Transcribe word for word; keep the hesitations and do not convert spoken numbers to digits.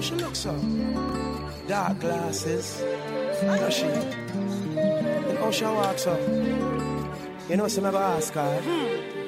she looks up. Dark glasses. Does she? And how she walks up. You know, some of ask her.